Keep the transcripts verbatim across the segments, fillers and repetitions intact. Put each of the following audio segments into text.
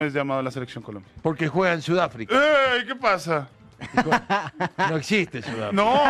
es llamado a la selección Colombia? Porque juega en Sudáfrica. ¡Ey! ¿Qué pasa? No existe Sudáfrica. No.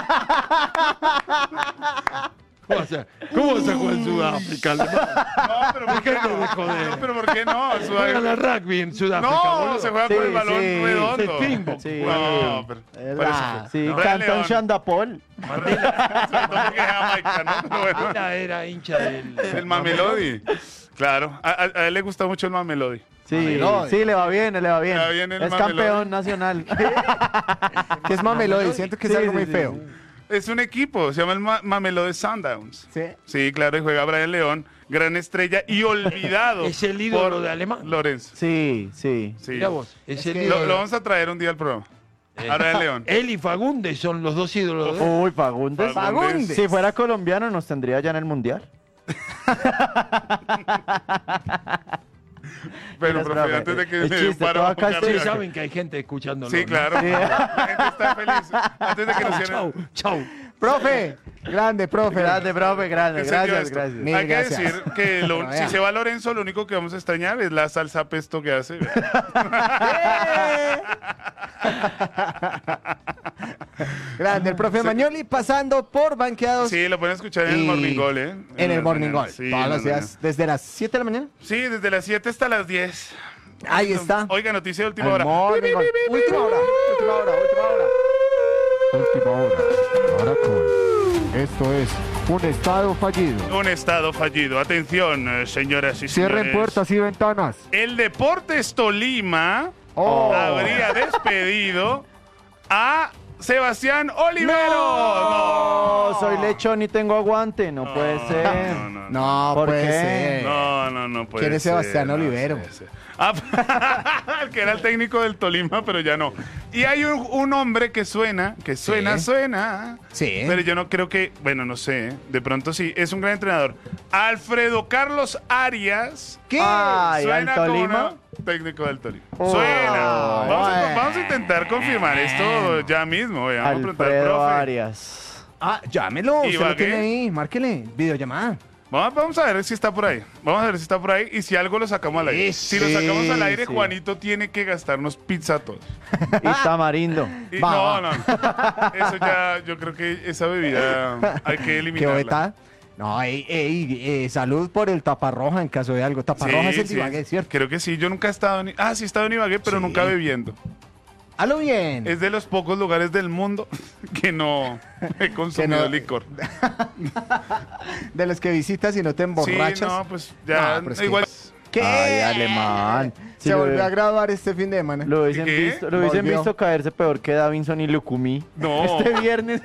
¿Cómo vas a, cómo vas a jugar en Sudáfrica, Alemán? No, pero ¿por qué Déjate no? de joder. No, pero ¿por qué no? Juega la rugby en Sudáfrica, No, boludo. se juega Sí, con el balón sí. redondo. Es ping-pong. Sí. No, pero... ¿Verdad? por eso- Sí, no. Canton León. Shandapol. Mandela, Sobre todo porque es Jamaica, ¿no? Pero bueno, Mandela era hincha del... el Mamelodi. Claro, a, a- a él le gusta mucho el Mamelodi. Sí, Mamelodi. sí, le va bien, le va bien. Le va bien el es Mamelodi. campeón nacional. Que es Mamelodi, siento que es Sí, algo sí, muy sí, feo. sí. Es un equipo, se llama el Ma- Mamelodi Sundowns. ¿Sí? Sí, claro, y juega Brian León, gran estrella y olvidado. Es el ídolo por de Alemán. Lorenzo. Sí, sí. Sí. Mira vos, es, Es el que- ídolo. Lo, lo vamos a traer un día al programa. A Brian León. Él y Fagundes son los dos ídolos de él. Uy, Fagundes. Fagundes. Si fuera colombiano nos tendría ya en el mundial. Pero, Mira, profe, profe, antes de que el me dé un chiste, paro todo acá cardíaco. Ustedes sí, saben que hay gente escuchándolo. Sí, ¿no? claro. Sí. La gente está feliz. Antes de que nos Chau, cierren. chau. Profe, grande, profe. Grande, profe, grande. ¿Qué se dio Gracias, esto? gracias. Mil Hay que gracias. decir que lo- Pero si vea. se va Lorenzo, lo único que vamos a extrañar es la salsa pesto que hace. Grande, el profe Mañoli pasando por banqueados Sí, lo pueden escuchar en el Y- Morning Goal, ¿eh? en el las Morning mañanas. Goal. Sí, Todos en los las días, mañanas. desde las siete de la mañana. Sí, desde las siete hasta las diez. Ahí está. Oiga, noticia de última El hora. Morning Goal. Última hora, última hora, última hora. Última hora. Caracol. Esto es un estado fallido. Un estado fallido. Atención, eh, señoras y señores. Cierren puertas y ventanas. El Deportes Tolima Oh. habría despedido a Sebastián Olivero. No, soy lechón y tengo aguante. No, puede No, ser. No, no, no. No, ¿Por puede qué? ser. No, no, no puede ¿Quién es ser, Sebastián no Olivero? puede ser. Ah, el que era el técnico del Tolima, pero ya no. Y hay un, un hombre que suena, que suena, Sí. suena. Sí. Pero yo no creo que, bueno, no sé, ¿eh? De pronto sí, es un gran entrenador. Alfredo Carlos Arias. ¿Qué? Ay, Suena ¿al como Tolima? nuevo técnico del Tolima. Oh. Suena. Vamos a, Bueno. vamos a intentar confirmar esto ya mismo. Vamos a preguntar al Alfredo profe. Arias. Ah, llámelo, usted Ibagué. lo tiene ahí, márquele, videollamada. Vamos, vamos a ver si está por ahí. Vamos a ver si está por ahí y si algo lo sacamos al aire. Sí, Si lo sacamos al aire, sí. Juanito tiene que gastarnos pizza a todos. Y Tamarindo. Y- Va, no, va. no, no. Eso ya, yo creo que esa bebida hay que ¿Qué eliminarla. beta? No, ey, ey, eh, salud por el taparroja en caso de algo. Taparroja es el Sí, Ibagué, sí. ¿cierto? Creo que sí. Yo nunca he estado en... Ah, sí he estado en Ibagué, pero Sí. nunca bebiendo. Halo bien. Es de los pocos lugares del mundo que no he consumido no- licor. De los que visitas y no te emborrachas. Sí, no, pues ya... No, pero es que- igual... ¿Qué? Ay, alemán. Si Se lo- volvió a graduar este fin de semana. Lo hubiesen, ¿Qué? visto, lo hubiesen Volvió. visto caerse peor que Davinson y Lucumí. No. Este viernes.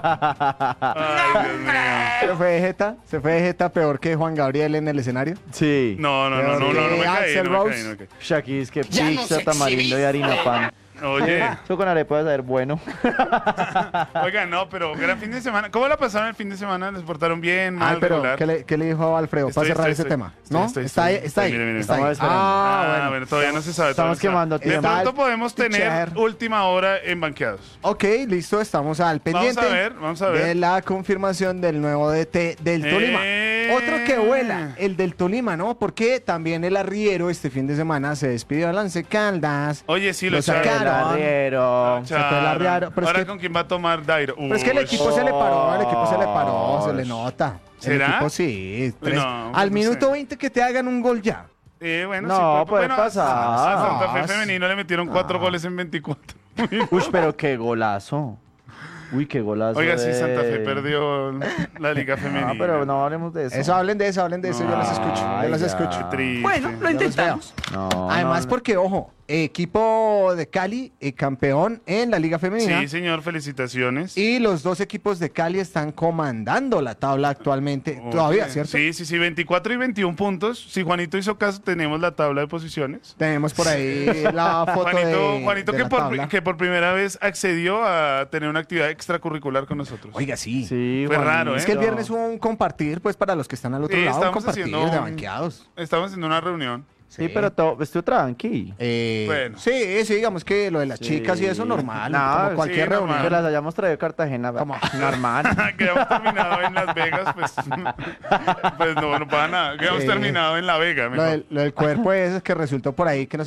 Ay, Dios mío. Se fue de jeta, se fue de jeta peor que Juan Gabriel en el escenario. Sí. No, no, no, no, no, no me caí, Axl no me Rose. caí, no me caí. Shaki es que pizza, tamarindo y harina pan. Oye, Eso con arepa debe saber bueno. oiga, no, pero gran fin de semana. ¿Cómo la pasaron el fin de semana? ¿Les portaron bien? Ah, ¿Mal? pero regular? ¿qué le, qué le dijo Alfredo Estoy, para cerrar estoy, ese estoy. tema? Estoy, ¿No? estoy, está ahí, estoy. está ahí. Mire, mire. está ahí. Estamos esperando. Ah, Ah, bueno. bueno, todavía no se sabe. Estamos todavía no se sabe. quemando De tiempo. pronto Está podemos tener Picher. última hora en banqueados. Ok, listo, estamos al pendiente. a ver, vamos a ver. De la confirmación del nuevo D T del Eh. Tolima. Otro que vuela, el del Tolima, ¿no? Porque también el arriero este fin de semana se despidió de Lance Caldas. Oye, sí, lo, Lo echaron. sacaron. El arriero. Se fue el arriero, pero es Ahora que- con quién va a tomar Dairo. Pero es que el Uy, equipo se le paró, el equipo se le paró, Oh, se le nota. El ¿será? equipo sí. tres- No, al no minuto sé. veinte que te hagan un gol ya. Eh, bueno, No, sí, pues, puede bueno, pasar. A a Santa Fe No, femenino le metieron cuatro no. goles en veinticuatro. Uy, pero qué golazo. Uy, qué golazo. Oiga, sí, de- Santa Fe perdió la liga femenina. No, pero no hablemos de eso. Eso, hablen de eso, hablen de eso, yo los escucho, yo Ay, los ya. escucho. Triste. Bueno, lo intentamos. No, Además, no, porque, ojo, equipo de Cali, eh, campeón en la Liga Femenina. Sí, señor, felicitaciones. Y los dos equipos de Cali están comandando la tabla actualmente. Oye, Todavía, ¿cierto? Sí, sí, sí, veinticuatro y veintiún puntos. Si Juanito hizo caso, tenemos la tabla de posiciones. Tenemos por ahí la foto Juanito, de, Juanito de que, la por, tabla. que por primera vez accedió a tener una actividad extracurricular con nosotros. Oiga, sí. Sí, Fue Juanito. raro, ¿eh? Es que el viernes hubo un compartir, pues, para los que están al otro Sí, lado, un estamos compartir haciendo de un- banqueados. Estamos haciendo una reunión. Sí, pero todo, estoy tranqui. Eh, Bueno. Sí, sí, digamos que lo de las Sí. chicas y eso normal, No, como sí, cualquier normal. reunión. Que las hayamos traído a Cartagena. ¿Cómo? Normal. que habíamos terminado en Las Vegas, pues, pues no, no pasa nada. Que habíamos Sí. terminado en La Vega. Lo Mejor. del, lo del cuerpo ese que resultó por ahí que nos